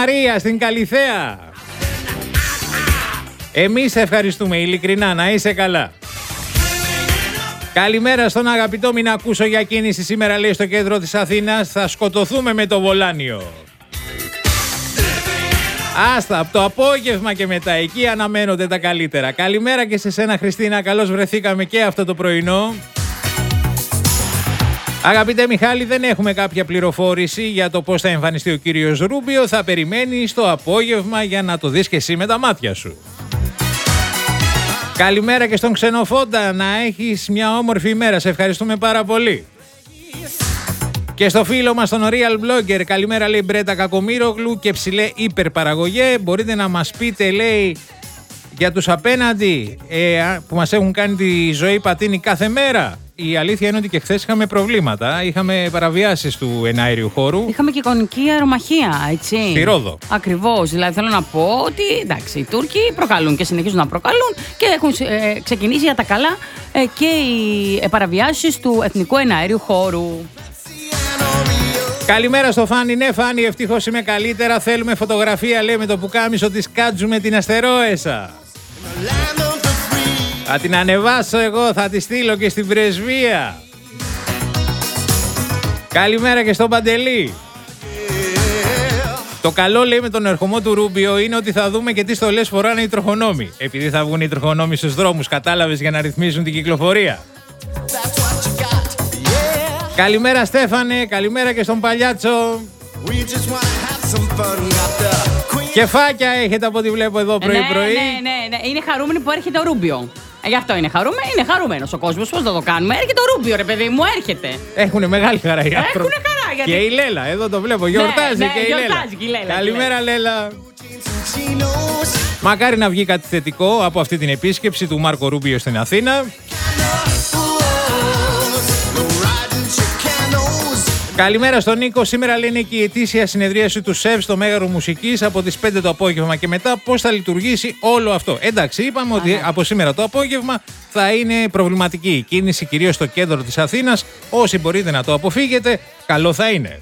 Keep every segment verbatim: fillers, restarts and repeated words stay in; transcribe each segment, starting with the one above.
Μαρία στην Καλιθέα. Εμείς ευχαριστούμε ειλικρινά, να είσαι καλά. Καλημέρα στον αγαπητό, μην ακούσω για κίνηση σήμερα, λέει, στο κέντρο της Αθήνας. Θα σκοτωθούμε με το βολάνιο. Άστα, από το απόγευμα και μετά, εκεί αναμένονται τα καλύτερα. Καλημέρα και σε σένα, Χριστίνα, καλώς βρεθήκαμε και αυτό το πρωινό. Αγαπητέ Μιχάλη, δεν έχουμε κάποια πληροφόρηση για το πώς θα εμφανιστεί ο κύριος Ρούμπιο. Θα περιμένεις το απόγευμα για να το δεις και εσύ με τα μάτια σου. Καλημέρα και στον Ξενοφόντα, να έχεις μια όμορφη ημέρα. Σε ευχαριστούμε πάρα πολύ. Και στο φίλο μας τον Real Blogger, καλημέρα, λέει, Μπρέτα Κακομοίρογλου και ψηλέ υπερπαραγωγέ. Μπορείτε να μας πείτε, λέει, για τους απέναντι ε, που μας έχουν κάνει τη ζωή πατίνη κάθε μέρα. Η αλήθεια είναι ότι και χθες είχαμε προβλήματα. Είχαμε παραβιάσεις του εναέριου χώρου. Είχαμε και εικονική αερομαχία, έτσι. Στη Ρόδο. Ακριβώς. Δηλαδή θέλω να πω ότι εντάξει, οι Τούρκοι προκαλούν και συνεχίζουν να προκαλούν και έχουν ε, ξεκινήσει για τα καλά ε, και οι ε, παραβιάσεις του εθνικού εναέριου χώρου. Καλημέρα στο Φάνη. Ναι, Φάνη, ευτυχώς είμαι καλύτερα. Θέλουμε φωτογραφία, λέει, με το πουκάμισο της Κάτζου με την αστερόεσα. Θα την ανεβάσω εγώ, θα τη στείλω και στην πρεσβεία. Καλημέρα και στον Παντελή. Το καλό, λέει, με τον ερχομό του Ρούμπιο είναι ότι θα δούμε και τι στολές φοράνε οι τροχονόμοι. Επειδή θα βγουν οι τροχονόμοι στους δρόμους, κατάλαβες, για να ρυθμίζουν την κυκλοφορία. Καλημέρα, Στέφανε, καλημέρα και στον Παλιάτσο. Κεφάκια έχετε από ό,τι βλέπω εδώ πρωί-πρωί. Ναι, ναι, ναι, ναι. Είναι χαρούμενοι που έρχεται ο Ρούμπιο. Ε, γι' αυτό είναι χαρούμενο. Είναι χαρούμενος ο κόσμος. Πώς θα το κάνουμε? Έρχεται ο Ρούμπιο, ρε παιδί μου, έρχεται. Έχουνε μεγάλη χαρά οι άνθρωποι. Έχουνε χαρά, γιατί... Και η Λέλα, εδώ το βλέπω. Γιορτάζει, ναι, ναι, και, η γιορτάζει και η Λέλα. Καλημέρα, Λέλα. Μακάρι να βγει κάτι θετικό από αυτή την επίσκεψη του Μάρκο Ρούμπιο στην Αθήνα. Καλημέρα στον Νίκο. Σήμερα, λέει, είναι και η ετήσια συνεδρίαση του ΣΕΒ στο Μέγαρο Μουσικής από τις πέντε το απόγευμα και μετά. Πώς θα λειτουργήσει όλο αυτό? Εντάξει, είπαμε Α, ότι ναι. από σήμερα το απόγευμα θα είναι προβληματική η κίνηση, κυρίως στο κέντρο της Αθήνας. Όσοι μπορείτε να το αποφύγετε, καλό θα είναι.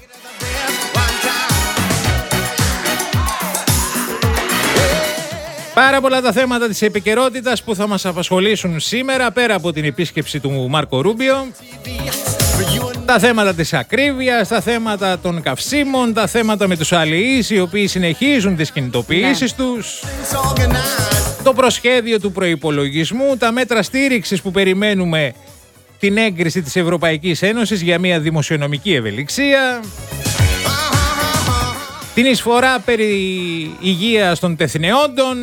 Πάρα πολλά τα θέματα της επικαιρότητας που θα μας απασχολήσουν σήμερα, πέρα από την επίσκεψη του Μάρκο Ρούμπιο. Τα θέματα της ακρίβειας, τα θέματα των καυσίμων, τα θέματα με τους αλληλείς οι οποίοι συνεχίζουν τις κινητοποιήσεις ναι. τους, το προσχέδιο του προϋπολογισμού, τα μέτρα στήριξης που περιμένουμε την έγκριση της Ευρωπαϊκής Ένωσης για μια δημοσιονομική ευελιξία, την εισφορά περί υγείας των τεθνεόντων,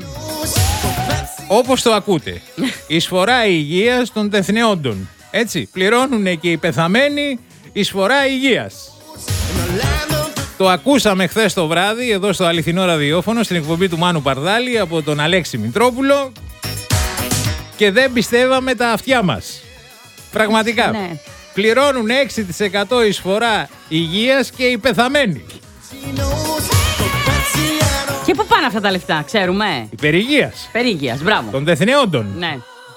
όπως το ακούτε, εισφορά υγείας των τεθνεόντων. Έτσι, πληρώνουν και οι πεθαμένοι εισφορά υγείας. Το ακούσαμε χθες το βράδυ εδώ στο αληθινό ραδιόφωνο στην εκπομπή του Μάνου Παρδάλη από τον Αλέξη Μητρόπουλο και δεν πιστεύαμε τα αυτιά μας. Πραγματικά. Ναι. Πληρώνουν έξι τοις εκατό εισφορά υγείας και οι πεθαμένοι. Και πού πάνε αυτά τα λεφτά, ξέρουμε? Υπερηγείας. Υπερηγείας, μπράβο. Των τεθνεόντων. Ναι.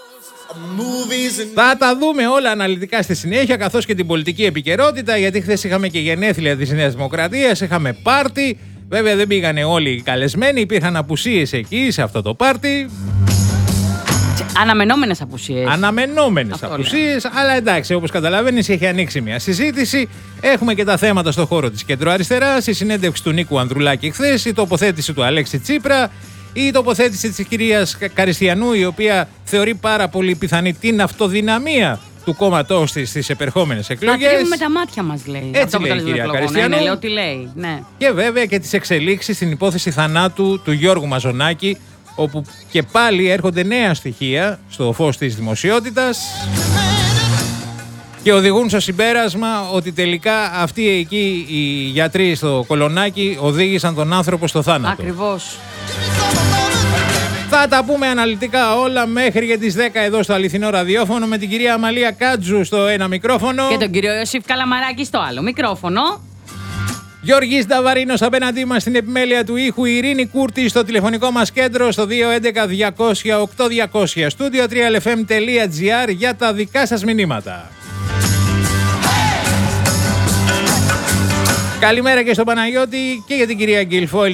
Θα τα δούμε όλα αναλυτικά στη συνέχεια, καθώς και την πολιτική επικαιρότητα, γιατί χθες είχαμε και γενέθλια της Νέας Δημοκρατίας, είχαμε πάρτι. Βέβαια δεν πήγανε όλοι οι καλεσμένοι, υπήρχαν απουσίες εκεί σε αυτό το πάρτι. Αναμενόμενες απουσίες. Αναμενόμενες απουσίες, αλλά εντάξει, όπως καταλαβαίνεις, έχει ανοίξει μια συζήτηση. Έχουμε και τα θέματα στο χώρο της κεντροαριστεράς, η συνέντευξη του Νίκου Ανδρουλάκη χθες, η τοποθέτηση του Αλέξη Τσίπρα, η τοποθέτηση της κυρίας Καριστιανού, η οποία θεωρεί πάρα πολύ πιθανή την αυτοδυναμία του κόμματός της στις επερχόμενες εκλογές. Θα κρίνουμε τα μάτια μας, λέει. Έτσι λέει η κυρία Καριστιανού. Ναι, ναι, ό,τι λέει. Ναι. Και βέβαια και τις εξελίξεις στην υπόθεση θανάτου του Γιώργου Μαζονάκη, όπου και πάλι έρχονται νέα στοιχεία στο φως της δημοσιότητας και οδηγούν στο συμπέρασμα ότι τελικά αυτοί εκεί οι γιατροί στο Κολονάκι οδήγησαν τον άνθρωπο στο θάνατο. Ακριβώς. Θα τα πούμε αναλυτικά όλα μέχρι και τις δέκα εδώ στο αληθινό ραδιόφωνο με την κυρία Αμαλία Κάτζου στο ένα μικρόφωνο και τον κύριο Ιωσήφ Καλαμαράκη στο άλλο μικρόφωνο. Γιώργης Νταβαρίνος απέναντί μας στην επιμέλεια του ήχου, η Ειρήνη Κούρτη στο τηλεφωνικό μας κέντρο στο δύο έντεκα διακόσια οκτώ διακόσια, στούντιο τρία ελ εφ εμ τελεία τζι άρ για τα δικά σας μηνύματα. Καλημέρα και στον Παναγιώτη και για την κυρία Γκυλφόιλ